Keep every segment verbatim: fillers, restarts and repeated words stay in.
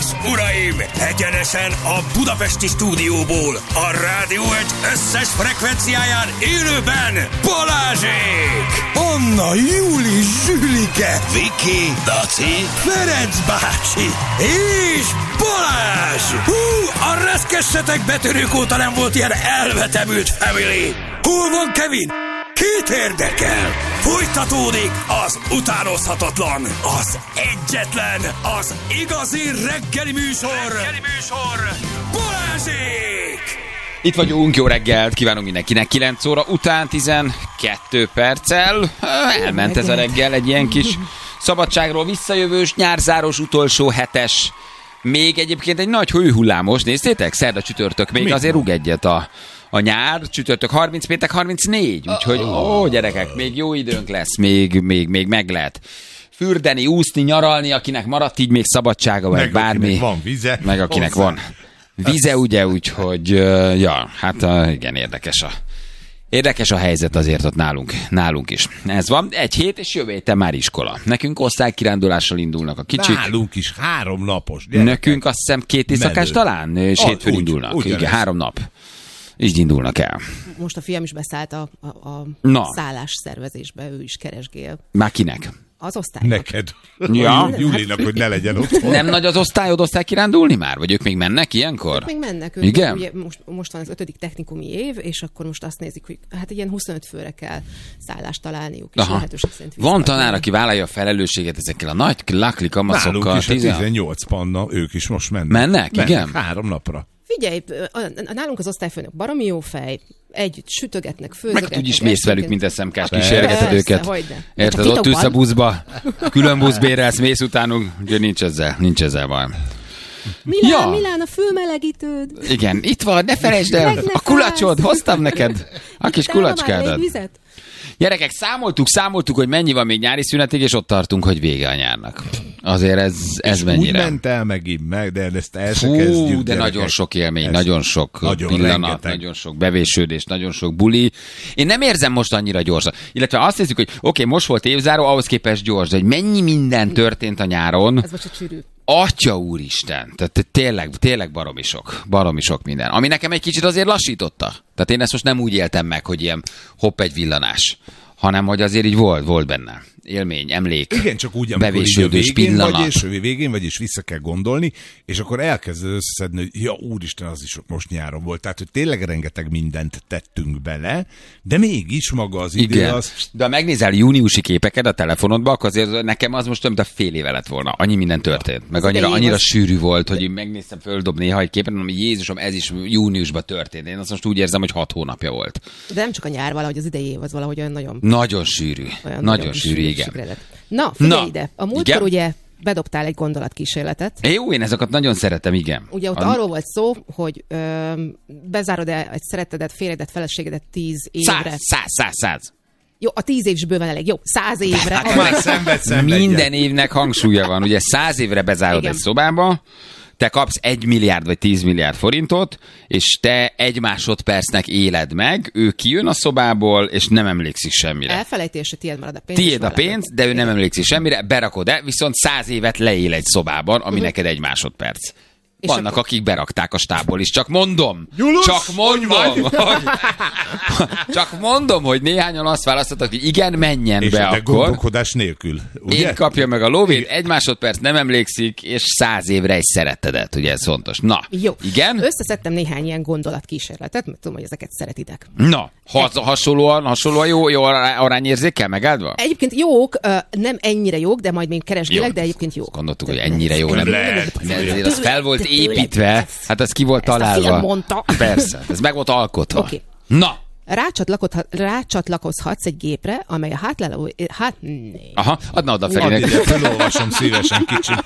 és uraim, egyenesen a budapesti stúdióból, a Rádió egy összes frekvenciáján élőben Balázsék! Anna, Júli, Zsülike, Viki, Daci, Ferenc bácsi és Balázs! Hú, a reszkessetek betörők óta nem volt ilyen elvetemült family! Hol van Kevin? Két érdekel! Folytatódik az utánozhatatlan, az egyetlen, az igazi reggeli műsor! Reggeli műsor! Balázsék! Itt vagyunk, jó reggelt, kívánunk mindenkinek. kilenc óra után tizenkettő perccel. Elment ez a reggel, egy ilyen kis szabadságról visszajövős, nyárzáros, utolsó hetes. Még egyébként egy nagy hőhullámos, néztétek? Szerda, csütörtök, még azért rúg egyet a... A nyár, csütörtök harminc, péntek harmincnégy, úgyhogy ó, oh, gyerekek, még jó időnk lesz, még, még, még meg lehet fürdeni, úszni, nyaralni, akinek maradt így még szabadsága, vagy meg bármi. Meg van vize. Meg akinek hozzá. Van vize, ugye, úgyhogy, ja, hát igen, érdekes a, érdekes a helyzet azért ott nálunk, nálunk is. Ez van, egy hét, és jövő héten már iskola. Nekünk osztálykirándulással indulnak a kicsik. Nálunk is három napos. Gyerekek. Nekünk azt hiszem két éjszakás talán, és ah, hétfőn indulnak. Úgy, igen, három nap. Így indulnak el. Most a fiam is beszállt a, a, a szállás szervezésbe, ő is keresgél. Már kinek? Az osztálynak. Neked. Ja. Júlinak, hogy ne legyen otthon. Nem nagy az osztályod, osztály kirándulni már? Vagy ők még mennek ilyenkor? Ők még mennek. Ők igen? Ugye most, most van az ötödik technikumi év, és akkor most azt nézik, hogy hát ilyen huszonöt főre kell szállást találniuk. És lehetőség szerint van tanár, aki vállalja a felelősséget ezekkel a nagy lakli kamaszokkal. Nálunk is a tizennyolc panna, ők is most mennek. Mennek? mennek igen? Három napra. Figyelj, nálunk az osztályfőnök baromi jó fej, együtt sütögetnek, főzögetnek. Meg úgyis mész velük, mint eszemkás, kísérgeted őket. Érted, hát ott ülsz a buszba, külön busz bérelsz, mész utánuk, ugye nincs ezzel, nincs ezzel baj. Milán, ja. Milán, a fülmelegítőd. Igen, itt van, ne felejtsd el, a kulacsod, hoztam neked, a kis kulacskádat. Gyerekek, számoltuk, számoltuk, hogy mennyi van még nyári szünetig, és ott tartunk, hogy vége a nyárnak. Azért ez, ez és mennyire. úgy ment el megint meg, de ezt el se Fú, kezdjük. de gyerekek. Nagyon sok élmény, ez nagyon sok nagyon pillanat, rengeteg. Nagyon sok bevésődés, nagyon sok buli. Én nem érzem most annyira gyorsan. Illetve azt nézzük, hogy oké, okay, most volt évzáró, ahhoz képest gyors, de hogy mennyi minden történt a nyáron. Ez most a csűrű. Atya úristen, tehát tényleg, tényleg baromi sok, baromi sok minden. Ami nekem egy kicsit azért lassította. Tehát én ezt most nem úgy éltem meg, hogy ilyen hopp egy villanás, hanem hogy azért így volt, volt benne élmény, emlék, igen, csak úgy, amikor bevésődős végén pillanat. Vagy, és végén vagy, és vissza kell gondolni, és akkor elkezded összeszedni, hogy ja, úristen, az is most nyáron volt. Tehát, hogy tényleg rengeteg mindent tettünk bele, de mégis maga az idő igen. az... De ha megnézel júniusi képeket a telefonodba, akkor azért nekem az most több, mint a fél éve lett volna. Annyi minden történt. Meg annyira, annyira sűrű volt, hogy megnéztem földobni néha egy képet, mondom, hogy Jézusom, ez is júniusban történt. Én azt most úgy érzem, hogy hat hónapja volt. De nem csak a nyár, valahogy az idei év az valahogy olyan nagyon... Nagyon sűrű. Nagyon, nagyon sűrű, igen. Na, figyelj Na, ide. A múltkor ugye bedobtál egy gondolatkísérletet. Jó, én ezeket nagyon szeretem, igen. Ugye ott a... arról volt szó, hogy ö, bezárod-e egy szeretedet, férjedet, feleségedet tíz évre. Száz, száz, száz, száz. Jó, a tíz év is bőven elég. Jó, száz évre. Hát, már szenved, szenved, minden évnek hangsúlya van. Ugye száz évre bezárod igen. egy szobába, te kapsz egy milliárd vagy tíz milliárd forintot, és te egy másodpercnek éled meg, ő kijön a szobából, és nem emlékszik semmire. Elfelejtése, tiéd marad a pénz. Tiéd a pénz, de ő nem emlékszik semmire, berakod-e, viszont száz évet leél egy szobában, ami uh-huh. neked egy másodperc. És vannak, akkor... akik berakták a stábból is. Csak mondom, Julus, csak mondom, hogy, csak mondom, hogy néhányan azt választottak, hogy igen, menjen és be akkor. És gondolkodás nélkül, ugye? Én kapja meg a lóvét, egy másodperc nem emlékszik, és száz évre egy szeretedet, ugye ez fontos. Na, jó. Igen? Összeszedtem néhány ilyen gondolatkísérletet, mert tudom, hogy ezeket szeretitek. Na, has, hasonlóan, hasonlóan jó, jó arányérzékkel megáldva? Egyébként jók, nem ennyire jók, de majd még keresgélek, de egyébként jók. Gondoltuk, hogy ennyire jó nem lehet. De az fel volt építve, hát az ki volt találva. Mondta. Persze, ez meg volt alkotva. Okay. Na! Rácsatlakozhatsz egy gépre, amely a hátlelő... Hát... Aha, adna oda Ferinek. Felolvasom szívesen kicsit.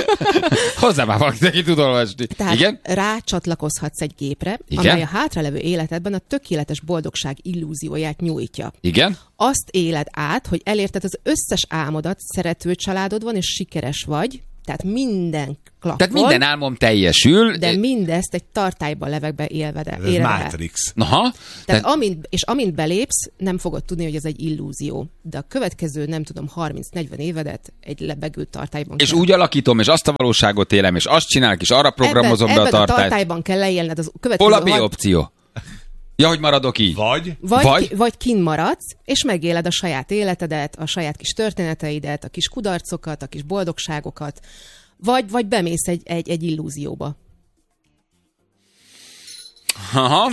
Hozzá már valaki, neki tud olvasni. Tehát igen? rácsatlakozhatsz egy gépre, igen? amely a hátralevő életedben a tökéletes boldogság illúzióját nyújtja. Igen? Azt éled át, hogy elérted az összes álmodat, szerető családod van, és sikeres vagy, Tehát minden klappol. Tehát minden álmom teljesül. De mindezt egy tartályban levegbe élve. Ez Matrix. Aha. Tehát, Tehát amint, és amint belépsz, nem fogod tudni, hogy ez egy illúzió. De a következő, nem tudom, harminc-negyven évedet egy lebegült tartályban és kell. úgy alakítom, és azt a valóságot élem, és azt csinálok, és arra programozom ebben, be a ebben tartályt. a tartályban kell leélned az következő... Hol a B hat- opció? Ja, hogy maradok így. Vagy? Vagy, Vagy? Ki, vagy kint maradsz, és megéled a saját életedet, a saját kis történeteidet, a kis kudarcokat, a kis boldogságokat, vagy, vagy bemész egy, egy, egy illúzióba. Aha.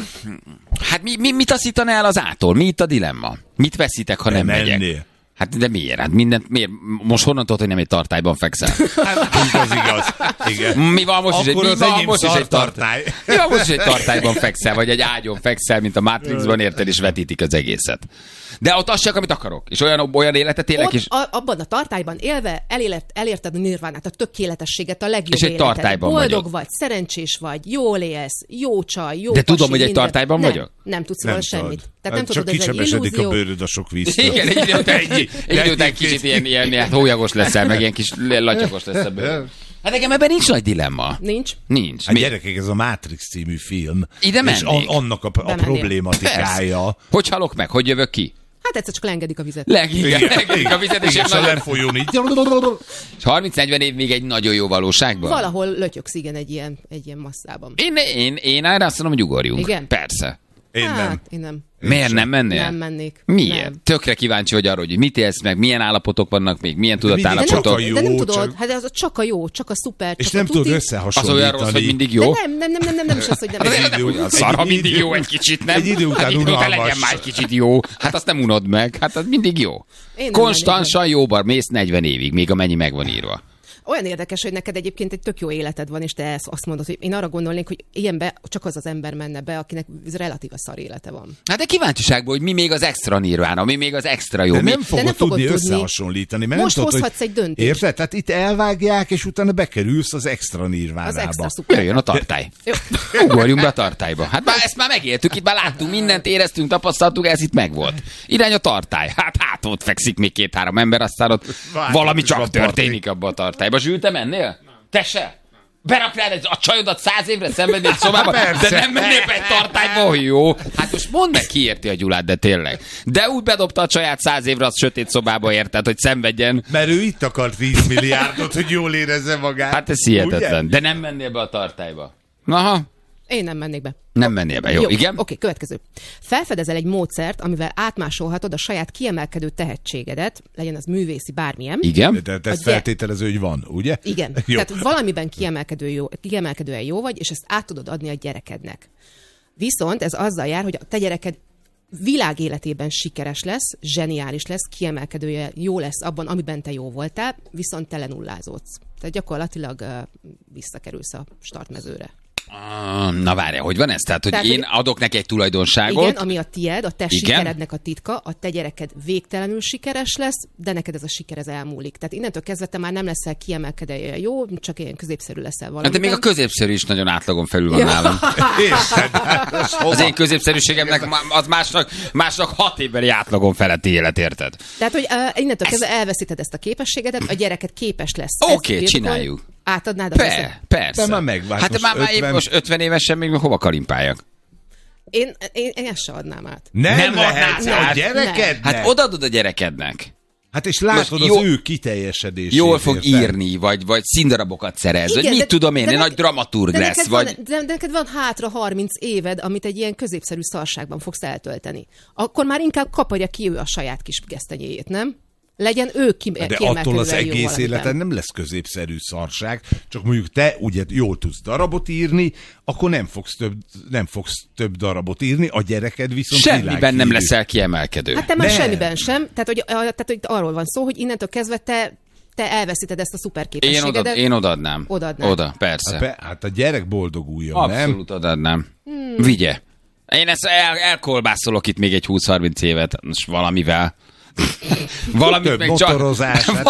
Hát mi, mi, mit taszítana el az ától? Mi itt a dilemma? Mit veszítek, ha nem, Nem megyek? mennél. Hát de miért? Hát mindent, miért? Most honnan tudod, hogy nem egy tartályban fekszel? Hát az igaz. Igen. Mi van most is egy, Akkor mi az van enyém most is egy szartartály. tartály? Mi van most is egy tartályban fekszel, vagy egy ágyon fekszel, mint a Matrixban, érted, és vetítik az egészet. De ott az csak, amit akarok. És olyan, olyan életet élek Ott, is. a, abban a tartályban élve eléled, elérted a nirvánát, a tökéletességet, a legjobb És egy életet. tartályban Boldog vagyok. vagy, szerencsés vagy, jól élsz, jó csaj, jó De pasi, tudom, hogy egy minden. tartályban nem, vagyok? Nem tudsz Nem róla tudod. semmit. Tehát Hát nem csak tudod, ez egy kicsebesedik a illúzió. bőröd a sok víztől. Igen, egy idő után, Ennyi. egy idő után Ennyi. kicsit ilyen, ilyen, ilyen hólyagos leszel, meg ilyen kis latyagos lesz ebből. Hát nekem ebben nincs nagy dilemma. Nincs. Nincs. Hát Mi- gyerekek, ez a Matrix című film. Ide és mennék. an- annak a, a Bemennél. problématikája. Persze. Hogy halok meg? Hogy jövök ki? Hát egyszer csak leengedik a vizet. Legig, legig a vizet, és És a nagyon... lefolyón így. harminc-negyven év még egy nagyon jó valóságban? Valahol lötyöksz, igen, egy ilyen, egy ilyen masszában. Én, én, én erre azt mondom, hogy ugorjunk. Igen? Persze. Én hát, nem. én nem. Miért nem mennél? Nem mennék. Miért? Nem. Tökre kíváncsi vagy arra, hogy mit élsz meg, milyen állapotok vannak még, milyen De nem, tudatállapotok. Csak a jó, de nem csak- tudod, hát ez csak a jó, csak a szuper, És csak nem a tudod tuti. Az olyan összehasonlítani. rossz, hogy mindig De jó? nem, nem, nem, nem, nem, nem is az, hogy nem. Egy idő- Olyan szar, ha egy mindig idő- jó egy kicsit, nem? egy idő után hát idő után unalmas. legyen már egy kicsit jó. Hát azt nem unod meg. Hát az mindig jó. Én nem Konstansan jóban mész negyven évig, még amennyi meg van írva. Olyan érdekes, hogy neked egyébként egy tök jó életed van, és te ezt azt mondod, hogy én arra gondolnék, hogy ilyenbe csak az az ember menne be, akinek relatíva szar élete van. Hát de kíváncsiságból, hogy mi még az extra nirvána, mi még az extra jó. De mi... nem fogod nem fogod tudni tudni. összehasonlítani. Mert Most nem tudod, hozhatsz hogy... egy döntést. Érted? Tehát itt elvágják, és utána bekerülsz az extra Az nirvánába. extra szuper. Jöjjön a tartály. Jó. Ugorjunk be a tartályba. Hát már ezt már megéltük, itt már láttunk mindent, éreztünk, tapasztaltuk, ez itt megvolt. Irány a tartály. Hát hát ott fekszik még két-három ember, aztán ott Várj, valami is csak van történik abba a tartályba. Zsül, te mennél? Te se? Beraknád egy- a csajodat száz évre szenvedni egy szobába, Persze. de nem mennél be egy tartályba, hogy jó. Hát most mondd meg, ki érti a Gyulát, de tényleg. De úgy bedobta a csaját száz évre az sötét szobába, érted, hogy szenvedjen. Mert ő itt akart tíz milliárdot, hogy jól érezze magát. Hát ez hihetetlen. Ugye? De nem mennél be a tartályba. Aha, Én nem mennék be. nem mennél be. Jó, igen? Oké, következő. Felfedezel egy módszert, amivel átmásolhatod a saját kiemelkedő tehetségedet, legyen az művészi, bármilyen. Igen? De te A ezt gyere- feltételező, hogy van, ugye? Igen. Jó. Tehát valamiben kiemelkedő jó, kiemelkedően jó vagy, és ezt át tudod adni a gyerekednek. Viszont ez azzal jár, hogy a te gyereked világ életében sikeres lesz, zseniális lesz, kiemelkedője jó lesz abban, amiben te jó voltál, viszont te lenullázódsz. Tehát gyakorlatilag uh, visszakerülsz a startmezőre. Ah, na várja, hogy van ez? Tehát, hogy Tehát, én hogy- adok neki egy tulajdonságot. Igen, ami a tied, a te Igen. sikerednek a titka, a te gyereked végtelenül sikeres lesz, de neked ez a siker ez elmúlik. Tehát innentől kezdve te már nem leszel kiemelkedően jó, csak ilyen középszerű leszel Hát valamiben. de még a középszerű is nagyon átlagon felül van Ja. nálam. Érted? Az én középszerűségemnek ma- az másnak, másnak hat évbeli átlagon feletti élet, érted? Tehát, hogy uh, innentől kezdve elveszíted ezt a képességedet, a gyereket képes lesz. ezt Oké, birtokolni, csináljuk. Átadnád a Pe, persze. Te már megválsz, Hát most már, már épp ötven most ötven évesen még hova kalimpáljak? Én, én, én ezt se adnám át. Nem, Nem nem adnád lehet át. a gyerekednek. Hát odaadod a gyerekednek. Hát és látod Most az jó- ő kiteljesedését. Jól fog érted? írni, vagy, vagy színdarabokat szerez, vagy Igen, mit de- tudom én, de egy nek- nagy dramaturg de lesz, neked vagy... Van, de, de neked van hátra harminc éved, amit egy ilyen középszerű szarságban fogsz eltölteni. Akkor már inkább kaparja ki ő a saját kis gesztenyéjét, nem? Legyen ő ki, De attól kiemelkedően az jó egész valamiben. életen nem lesz középszerű szarság, csak mondjuk te ugye jól tudsz darabot írni, akkor nem fogsz több, nem fogsz több darabot írni, a gyereked viszont Semmiben nem világhírű. leszel kiemelkedő. Hát te már Nem. semmiben sem. Tehát hogy, a- tehát, hogy arról van szó, hogy innentől kezdve te, te elveszíted ezt a Én, szuperképességedet. oda, én odaadnám. Odaadnád. Oda, persze. Hát, be- hát a gyerek boldoguljon, nem? Abszolút odaadnám. Vigye. Én ezt el, elkolbászolok itt még egy húsz-harminc évet, most valamivel. Valamit még csak... motorozás. Hát,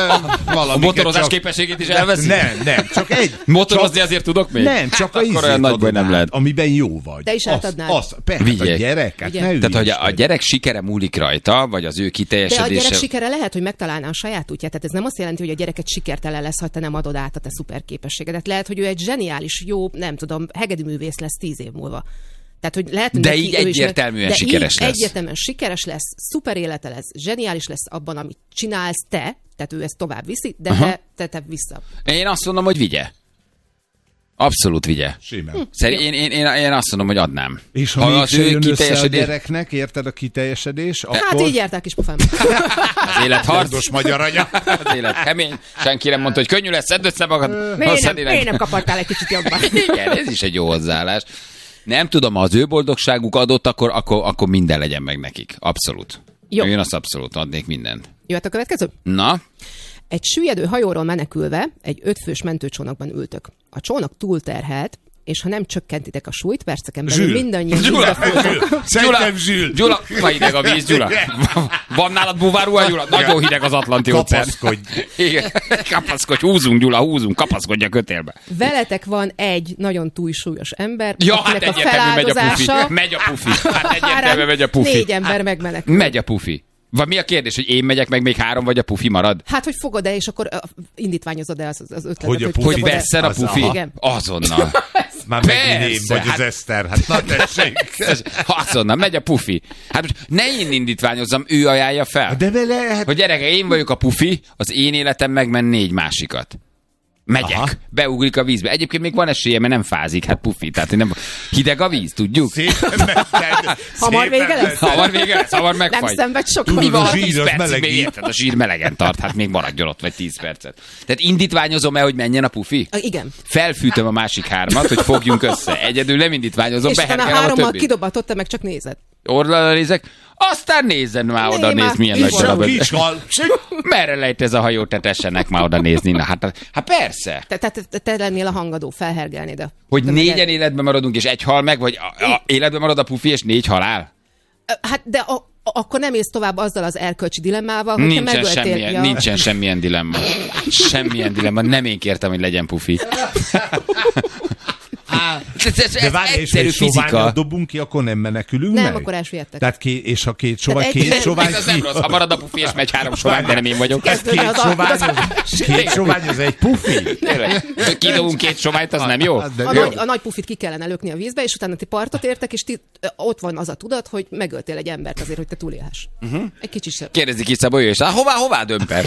a motorozás csak... képességét is elveszi? Nem, nem, csak egy. Motorozni csak... azért tudok még? Nem, csak hát a akkor olyan nagy baj nem lehet. Amiben jó vagy. De is átadnád. Az, az, persze, Vigyék. a gyereket, ne Tehát, hogy a, a gyerek sikere múlik rajta, vagy az ő De a kiteljesedése... gyerek sikere lehet, hogy megtalálná a saját útját. Tehát ez nem azt jelenti, hogy a gyereket sikertelen lesz, ha te nem adod át a te szuper képességedet. Lehet, hogy ő egy zseniális, jó, nem tudom, hegedűművész lesz tíz év múlva. Tehát, hogy lehet, de neki, így egyértelműen de sikeres így lesz. Egyértelműen sikeres lesz, szuper élete lesz, zseniális lesz abban, amit csinálsz te, tehát ő ezt tovább viszi, de te, te, te vissza. Én azt mondom, hogy vigye. Abszolút vigye. Simán. Hm. Szerint én, én, én, én azt mondom, hogy adnám. És ha, ha az mégse ő jön össze a kiteljesedés... gyereknek, érted a kiteljesedés, Hát akkor... így jártál kis pofám. Az élet harc. Fontos magyar anya. Az élet kemény. Senki nem mondta, hogy könnyű lesz, szedd össze magad. Miért nem, miért nem kapartál egy kicsit jobban? Igen, ez is egy jó hozzáállás. Nem tudom, ha az ő boldogságuk adott, akkor, akkor, akkor minden legyen meg nekik. Abszolút. Jó. Én azt abszolút adnék mindent. Jöhet a következő? Na? Egy süllyedő hajóról menekülve egy ötfős mentőcsónakban ültök. A csónak túlterhelt, és ha nem csökkentitek a súlyt, perceken belül Zsül. mindannyian Gyula, vízbe folytok. Szerintem Zsül. Gyula, ma hideg a víz, Gyula. Van nálad búvárruha, Gyula? Nagyon hideg az Atlanti óceán. Kapaszkodj. Igen, kapaszkodj, húzunk, Gyula, húzunk, kapaszkodj a kötélbe. Veletek van egy nagyon túlsúlyos ember, Ja, hát akinek a egyértelmű megy a pufi. feláldozása Megy a pufi. Hát egyértelmű megy a pufi. négy ember megmenekül. Megy a pufi. Vagy mi a kérdés, hogy én megyek, meg még három, vagy a pufi marad? Hát, hogy fogod-e, és akkor uh, indítványozod el az, az ötletet. Hogy a pufi- Hogy dobod-e. vesszen a Az pufi? a- Igen. Azonnal. Már megint én Persze, vagy az hát- Eszter. Hát na tessék. Azonnal, megy a pufi. Hát most ne én indítványozzam, ő ajánlja fel. De vele... Hát... Hogy gyereke, én vagyok a pufi, az én életem megmen négy másikat. Megyek, Aha. beugrik a vízbe. Egyébként még van esélye, mert nem fázik, hát pufi. Tehát nem... hideg a víz, tudjuk? Szépen mented. Hamar Szépen vége lesz? mented. Hamar vége lesz, hamar Nem megfagy. szenved sok. Tudod, Mi van, a ha zsír tíz az percig melegít. még érted? A zsír melegen tart, hát még maradjon ott, vagy tíz percet. Tehát indítványozom el, hogy menjen a pufi? Ah, igen. Felfűtöm a másik hármat, hogy fogjunk össze. Egyedül nem indítványozom, És utána beherkelem a hárommal többit. kidobatott, te meg csak nézed. Orralra nézek, aztán nézzen már Né, oda, már nézd milyen kis nagy darab. Kis hal. Merre lejt ez a hajó, te tessenek már oda nézni. Na, hát, hát persze. Te, te, te, te lennél a hangadó, felhergelnéd a... Hogy te négyen meg- életben maradunk, és egy hal meg, vagy a, a, életben marad a pufi, és négy halál? Hát, de a, a, akkor nem élsz tovább azzal az erkölcsi dilemmával, hogy te Nincsen megöltél. semmilyen, Ja. nincsen semmilyen dilemma. Semmilyen dilemma. Nem én kértem, hogy legyen pufi. Ez, ez, De ez várj, és egyszerű egy soványat fizika. dobunk ki, akkor nem menekülünk Nem, meg? akkor elsüllyedtek. Tehát ké, és ha két sovány, Tehát egy- két sovány Ez az nem rossz, ha marad a pufi, és megy három sovány, de nem én vagyok. Ez két az sovány, alkotás. az, két sovány, az egy pufi? Tényleg. Kidobunk két soványt, az nem jó? De A jó. nagy, a nagy pufit ki kellene lökni a vízbe, és utána ti partot értek, és ti, ö, ott van az a tudat, hogy megöltél egy embert azért, hogy te túlélhess. Uh-huh. Egy kicsit sem. Kérdezik itt Szabolya, és hát hová, hová dömper?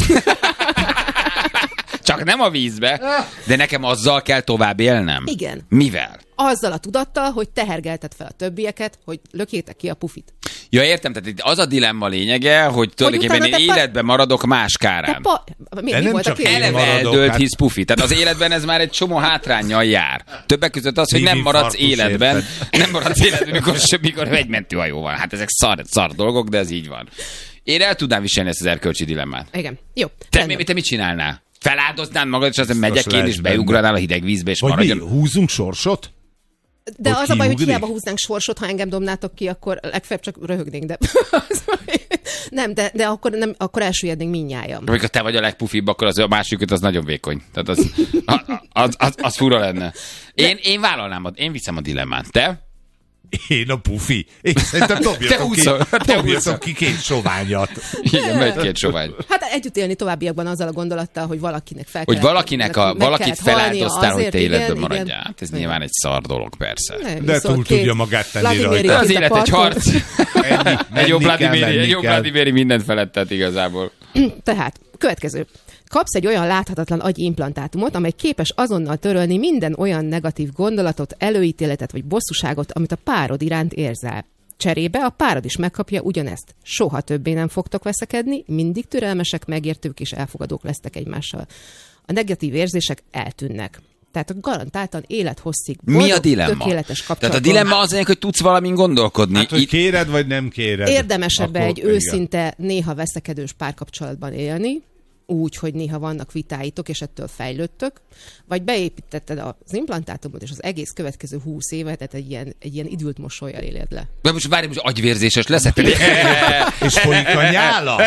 Csak nem a vízbe, de nekem azzal kell tovább élnem. Igen. Mivel? Azzal a tudattal, hogy tehergelted fel a többieket, hogy lökjétek ki a pufit. Ja, értem, tehát itt az a dilemma lényege, hogy tulajdonképpen utána én te pa- életben maradok más Te kárán. pa... Mi, De mi nem volt a csak kérdés? én Eleve maradok, eldőlt hát- hisz pufi. Tehát az életben ez már egy csomó hátránnyal jár. Többek között az, hogy nem maradsz Szívinfarktus, életben. érted? Nem maradsz életben, mikor, mikor egy mentőhajó van. Hát ezek szar, szar dolgok, de ez így van. Én el tudnám viselni ezt az erkölcsi dilemmát. Igen. Jó. Te, rendben. mi, te mit csinálnál? Feláldoznád magad, és aztán megyek én, lesz és benne. beugranál a hideg vízbe, és Vagy mi, maradjon. húzunk sorsot? De Hogy az a baj, hogy kiugrik? hiába húznánk sorsot, ha engem dobnátok ki, akkor legfeljebb csak röhögnénk, de... nem, de, de akkor, nem, akkor elsüllyednénk mindnyájan. Amikor te vagy a legpufibb, akkor az a másikat az nagyon vékony. Tehát az, az, az, az fura lenne. Én, én vállalnám, én viszem a dilemmát. Te? Én a pufi. Én szerintem Te dobjatok ki, húszol, te húszol. dobjatok ki két soványat. Igen, megy két sovány. Hát együtt élni továbbiakban azzal a gondolattal, hogy valakinek fel Hogy kellett- valakinek a, meg valakit kellett halnia feláldoztál, hogy azért, te életben igen, maradjál. igen. Hát ez Igen. nyilván egy szar dolog, persze. Nem, De viszont túl két tudja magát tenni Vladimiri rajta. De az kint a élet egy parton. harc. Menni, Egy jó menni kell, Vladimiri, egy jó kell. Vladimiri mindent felettet igazából. Tehát, következő. Kapsz egy olyan láthatatlan agyimplantátumot, amely képes azonnal törölni minden olyan negatív gondolatot, előítéletet vagy bosszúságot, amit a párod iránt érzel. Cserébe a párod is megkapja ugyanezt. Soha többé nem fogtok veszekedni, mindig türelmesek, megértők és elfogadók lesztek egymással. A negatív érzések eltűnnek. Tehát garantáltan élethosszig Mi boldog, a dilemma? tökéletes Tehát a kapcsolatban. dilemma az, hogy tudsz valamin gondolkodni. Hát, hogy Itt- kéred, vagy nem kéred. Érdemesebb Akkor egy igen. őszinte, néha veszekedős párkapcsolatban élni, úgy, hogy néha vannak vitáitok, és ettől fejlődtök, vagy beépítetted az implantátumot, és az egész következő húsz évet, tehát egy ilyen, egy ilyen idült mosollyal éled le. De most várj, most agyvérzéses leszek. És folyik a nyála?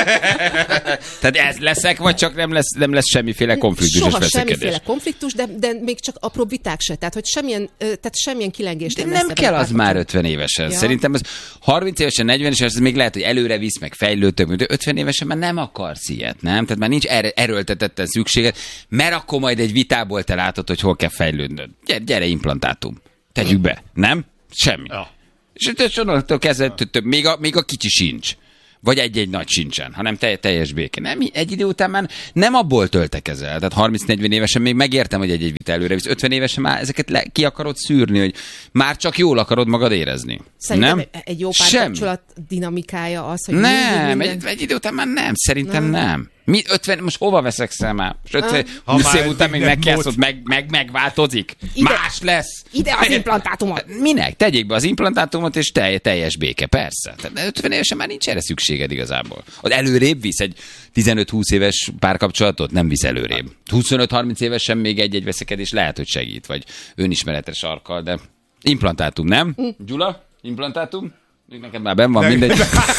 Tehát ez leszek, vagy csak nem lesz, nem lesz semmiféle konfliktus Soha és veszekedés? semmiféle konfliktus, de, de még csak apró viták se. Tehát, hogy semmilyen, tehát semmilyen kilengés De nem nem lesz kell ebben az a már ötven évesen. Ja. Szerintem az harminc évesen, negyven évesen, ez még lehet, hogy előre visz, meg fejlődtök, de ötven évesen már nem akarsz ilyet, nem? Tehát már nincs erre, erőltetetten szükséged, mert akkor majd egy vitából te látod, hogy hol kell fejlődnöd. Gyere, gyere implantátum. Tegyük be. Nem? Semmi. Ja. És onnantól kezdve több, még a, még a kicsi sincs. Vagy egy-egy nagy sincsen, hanem te, teljes béke. Nem, egy idő után már nem abból töltekezel. Tehát harminc-negyven évesen még megértem, hogy egy-egy vita előre visz. ötven évesen már ezeket le, ki akarod szűrni, hogy már csak jól akarod magad érezni. Szerintem nem? egy jó Semmi. párkapcsolat dinamikája az, hogy Nem, minden... egy, egy idő után már nem. Szerintem nem. nem. Mi ötven, most hova veszekszel már? Most ötven, húsz év után még megkelsz, ott meg, meg, megváltozik. Ide- Más lesz. Ide az implantátumot! Minek? Tegyék be az implantátumot, és telj, teljes béke, persze. Tehát ötven évesen már nincs erre szükséged igazából. Az előrébb visz egy tizenöt-húsz éves párkapcsolatot? Nem visz előrébb. huszonöt-harminc évesen még egy-egy veszekedés lehet, hogy segít, vagy önismeretre sarkal, de implantátum, nem? Gyula? Implantátum? Neked már benn van, mindegy.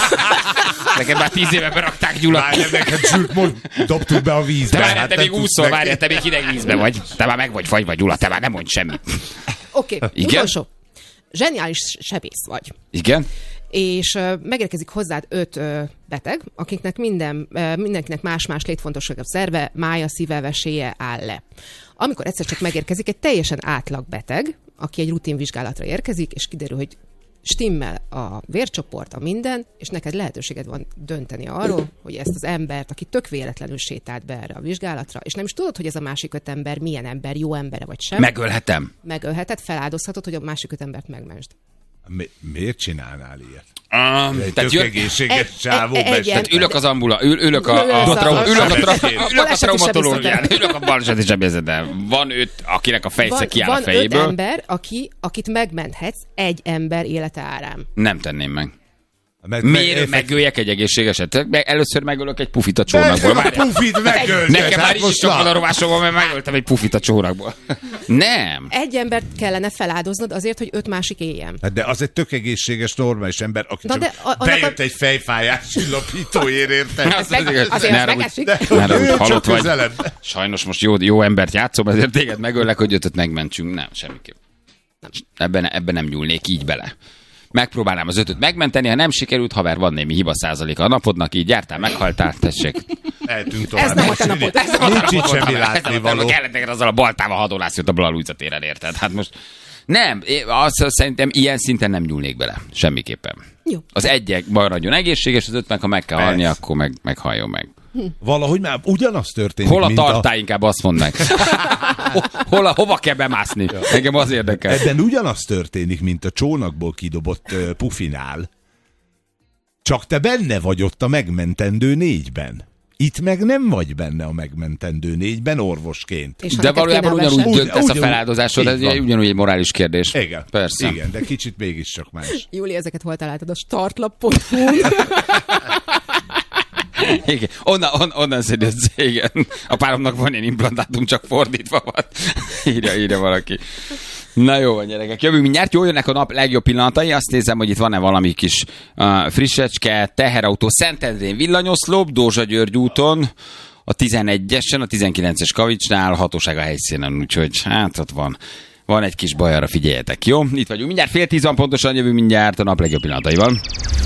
Neked már tíz éve berakták, Gyula. Várj, neked sült, most dobtuk be a vízbe. Te várjál, Hát te nem még tudsz úszol, neki. várjál, te még hideg vízbe vagy. Te már meg vagy fagyva, Gyula, te már nem mondj semmit. Oké, okay, Igen? utolsó. Zseniális sebész vagy. Igen? És uh, megérkezik hozzád öt uh, beteg, akiknek minden, uh, mindenkinek más-más létfontosságabb szerve, mája, szíve, veséje áll le. Amikor egyszer csak megérkezik egy teljesen átlag beteg, aki egy rutinvizsgálatra érkezik, és kiderül, hogy stimmel a vércsoport, a minden, és neked lehetőséged van dönteni arról, hogy ezt az embert, aki tök véletlenül sétált be erre a vizsgálatra, és nem is tudod, hogy ez a másik öt ember milyen ember, jó embere vagy sem, Megölhetem. megölheted, feláldozhatod, hogy a másik öt embert megmentsd. Mi, miért csinálnál ilyet? Um, Egy tehát tök jön, egészséges egy- csávó egy- beste. egyen- ülök az ambula, ül, ülök a, a, Ülök a, trau, a- ülök a, tra, sebészeten. ülök a Baleseti traumatológián, sebészeten. ülök a baleseti sebészeten. Van öt, akinek a fejsze Van, kiáll a van öt fejéből. ember, aki, akit megmenthetsz egy ember élete árán. Nem tenném meg. Mert Miért meg- megöljek egy egészségeset? Meg először megölök egy pufit a csónakból. A Várjál. pufit megölted. Nekem már hát is most csak na. van a rovásom, mert megöltem egy pufit a csónakból. Nem. Egy embert kellene feláldoznod azért, hogy öt másik éljen. Hát de az egy tök egészséges, normális ember, aki Na csak de a- annak bejött a- egy fejfájás csillapítóért, érted? Az meg- igaz. azért Ne az haragudj. megesik. De Már hogy úgy ő halott csak vagy. közelebb. Sajnos most jó, jó embert játszom, ezért téged megöllek, hogy ötöt megmentsünk. Nem, semmiképp. Nem. Ebben, ebben nem nyúlnék így bele. Megpróbálnám az ötöt megmenteni, ha nem sikerült, haver, van némi hiba százaléka a napodnak, így jártál, meghaltál, tessék. Mehetünk tovább. Ez nem a te napod. Ez nem a Nincs itt semmi Ez nem látnivaló. kellett neked azzal a baltával hadonászt jött a Blalújca téren, érted? Hát most nem, én azt szerintem ilyen szinten nem nyúlnék bele. Semmiképpen. Jó. Az egyek maradjon egészséges, az öt meg, ha meg kell halni, Persze. akkor meg, meghalljon meg. Valahogy már ugyanaz történik, Hol a mint tartály, inkább azt mondd meg. Hol a, hova kell bemászni? Engem az érdekel. Ebben ugyanaz történik, mint a csónakból kidobott uh, pufinál. Csak te benne vagy ott a megmentendő négyben. Itt meg nem vagy benne a megmentendő négyben orvosként. És ha De neked valójában kéne a ugyanúgy vese- döntesz a Ugyanúgy- feláldozásod, ez így van. ugyanúgy egy morális kérdés. Igen, Persze. igen, de kicsit mégiscsak más. Júli, ezeket hol találtad? A startlap pont hu-n. Igen. Onnan, on, onnan szedsz, igen. A páromnak van ilyen implantátum, csak fordítva van. Írja, írja valaki. Na jó van, gyerekek. Jövünk mindjárt. Jól jönnek a nap legjobb pillanatai. Azt nézem, hogy itt van-e valami kis uh, frissecske, teherautó, Szentendrén villanyoszlop, Dózsa György úton, a tizenegyesen, a tizenkilences Kavicsnál, hatóság a helyszínen, úgyhogy hát ott van. Van egy kis baj, arra figyeljetek, jó? Itt vagyunk. Mindjárt fél tíz van pontosan, jövünk mindjárt a nap legjobb pillanataival.